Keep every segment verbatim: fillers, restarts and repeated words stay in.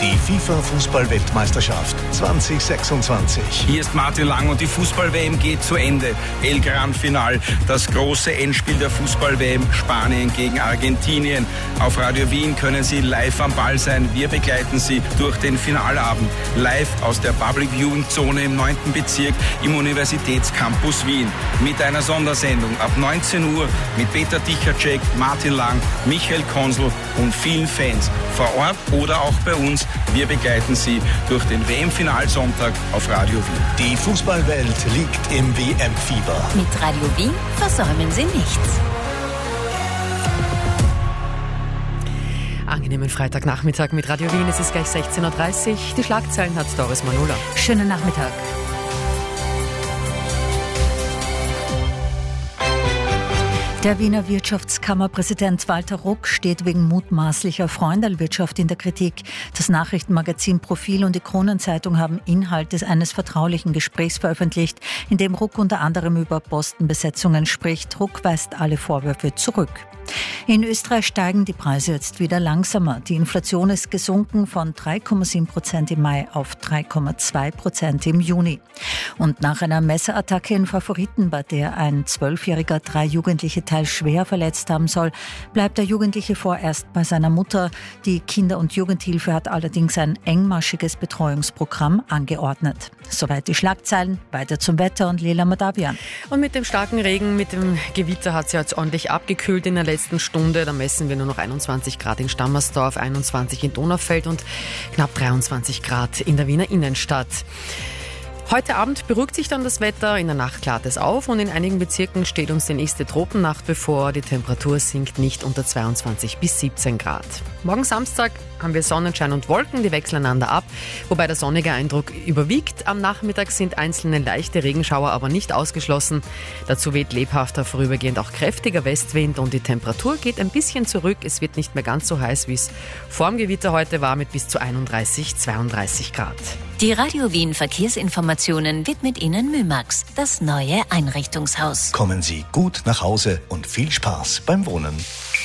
Die FIFA-Fußball-Weltmeisterschaft zwanzig sechsundzwanzig. Hier ist Martin Lang und die Fußball-W M geht zu Ende. El Gran Final, das große Endspiel der Fußball-W M, Spanien gegen Argentinien. Auf Radio Wien können Sie live am Ball sein. Wir begleiten Sie durch den Finalabend. Live aus der Public Viewing Zone im neunten Bezirk im Universitätscampus Wien. Mit einer Sondersendung ab neunzehn Uhr mit Peter Dichacek, Martin Lang, Michael Konsel und vielen Fans. Vor Ort oder auch bei uns. Wir begleiten Sie durch den W M-Finalsonntag auf Radio Wien. Die Fußballwelt liegt im W M-Fieber. Mit Radio Wien versäumen Sie nichts. Angenehmen Freitagnachmittag mit Radio Wien. Es ist gleich sechzehn Uhr dreißig. Die Schlagzeilen hat Doris Manula. Schönen Nachmittag. Der Wiener Wirtschaftskammerpräsident Walter Ruck steht wegen mutmaßlicher Freundelwirtschaft in der Kritik. Das Nachrichtenmagazin Profil und die Kronenzeitung haben Inhalte eines vertraulichen Gesprächs veröffentlicht, in dem Ruck unter anderem über Postenbesetzungen spricht. Ruck weist alle Vorwürfe zurück. In Österreich steigen die Preise jetzt wieder langsamer. Die Inflation ist gesunken von drei Komma sieben Prozent im Mai auf drei Komma zwei Prozent im Juni. Und nach einer Messerattacke in Favoriten, bei der ein Zwölfjähriger drei Jugendliche teils schwer verletzt haben soll, bleibt der Jugendliche vorerst bei seiner Mutter. Die Kinder- und Jugendhilfe hat allerdings ein engmaschiges Betreuungsprogramm angeordnet. Soweit die Schlagzeilen. Weiter zum Wetter und Lela Madavian. Und mit dem starken Regen, mit dem Gewitter hat es ja jetzt ordentlich abgekühlt in der letzten Stunde. Da messen wir nur noch einundzwanzig Grad in Stammersdorf, einundzwanzig in Donaufeld und knapp dreiundzwanzig Grad in der Wiener Innenstadt. Heute Abend beruhigt sich dann das Wetter, in der Nacht klart es auf und in einigen Bezirken steht uns die nächste Tropennacht bevor. Die Temperatur sinkt nicht unter zweiundzwanzig bis siebzehn Grad. Morgen Samstag haben wir Sonnenschein und Wolken, die wechseln einander ab, wobei der sonnige Eindruck überwiegt. Am Nachmittag sind einzelne leichte Regenschauer aber nicht ausgeschlossen. Dazu weht lebhafter, vorübergehend auch kräftiger Westwind und die Temperatur geht ein bisschen zurück. Es wird nicht mehr ganz so heiß, wie es vor dem Gewitter heute war, mit bis zu einunddreißig, zweiunddreißig Grad. Die Radio Wien Verkehrsinformationen widmet Ihnen Mymax, das neue Einrichtungshaus. Kommen Sie gut nach Hause und viel Spaß beim Wohnen.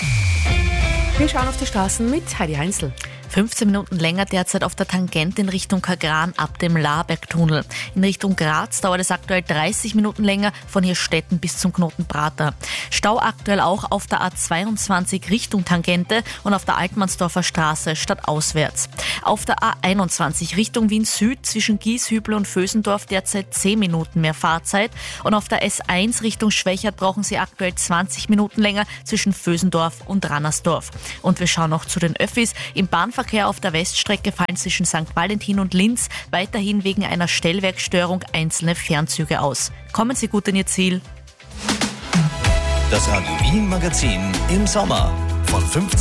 Wir schauen auf die Straßen mit Heidi Heinzel. fünfzehn Minuten länger derzeit auf der Tangente in Richtung Kagran ab dem Labergtunnel. In Richtung Graz dauert es aktuell dreißig Minuten länger von Hirstetten bis zum Knoten Prater. Stau aktuell auch auf der A zweiundzwanzig Richtung Tangente und auf der Altmannsdorfer Straße stadtauswärts. Auf der A einundzwanzig Richtung Wien Süd zwischen Gieshübel und Vösendorf derzeit zehn Minuten mehr Fahrzeit und auf der S eins Richtung Schwächert brauchen Sie aktuell zwanzig Minuten länger zwischen Vösendorf und Rannersdorf. Und wir schauen noch zu den Öffis. Im Bahnverkehr auf der Weststrecke fallen zwischen Sankt Valentin und Linz weiterhin wegen einer Stellwerkstörung einzelne Fernzüge aus. Kommen Sie gut in Ihr Ziel. Das Radio Wien Magazin im Sommer von fünfzehn